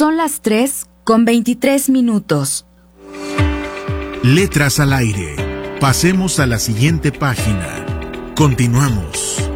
Son las 3:23. Letras al aire. Pasemos a la siguiente página. Continuamos.